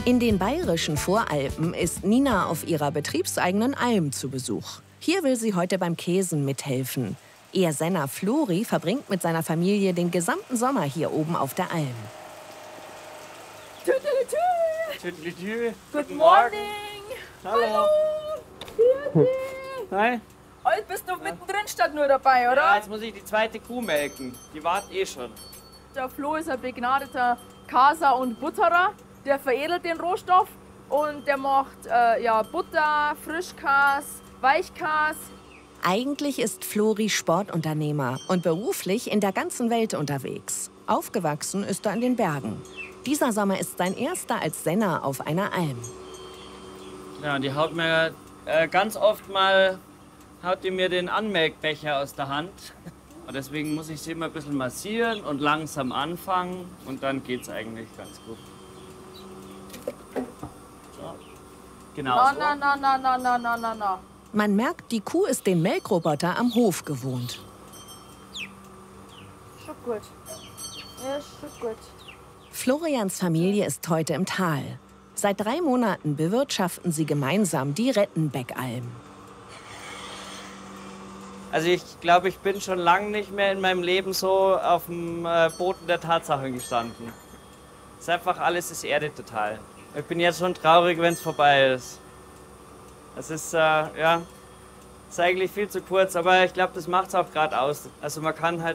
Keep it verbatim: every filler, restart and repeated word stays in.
In den bayerischen Voralpen ist Nina auf ihrer betriebseigenen Alm zu Besuch. Hier will sie heute beim Käsen mithelfen. Ihr Senner Flori verbringt mit seiner Familie den gesamten Sommer hier oben auf der Alm. Tüdelitü. Tüdelitü. Good morning. Hallo. Hallo. Hi. Heute bist du mittendrin statt nur dabei, oder? Ja, jetzt muss ich die zweite Kuh melken. Die wartet eh schon. Der Flo ist ein begnadeter Kaser und Butterer. Der veredelt den Rohstoff und der macht äh, ja, Butter, Frischkas, Weichkas. Eigentlich ist Flori Sportunternehmer und beruflich in der ganzen Welt unterwegs. Aufgewachsen ist er in den Bergen. Dieser Sommer ist sein erster als Senner auf einer Alm. Ja, und die haut mir äh, ganz oft mal haut die mir den Anmelkbecher aus der Hand. Und deswegen muss ich sie immer ein bisschen massieren und langsam anfangen. Und dann geht's eigentlich ganz gut. So. Genau Na, so. na, na, na, na, na, na, na, na. Man merkt, die Kuh ist den Melkroboter am Hof gewohnt. Schon gut. Ja, schon gut. Florians Familie ist heute im Tal. Seit drei Monaten bewirtschaften sie gemeinsam die Rettenbeckalm. Also ich glaube, ich bin schon lange nicht mehr in meinem Leben so auf dem äh, Boden der Tatsachen gestanden. Es ist einfach alles, ist Erde total. Ich bin jetzt schon traurig, wenn es vorbei ist. Es ist, äh, ja, ist eigentlich viel zu kurz, aber ich glaube, das macht es auch gerade aus. Also man kann halt